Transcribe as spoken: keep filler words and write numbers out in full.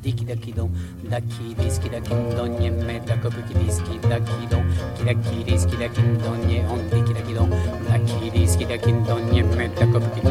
diki daki don, daki diski dakin donye me dakobuki diski daki don, kidaki diski dakin donye on diki daki don, daki diski dakin donye me dakobuki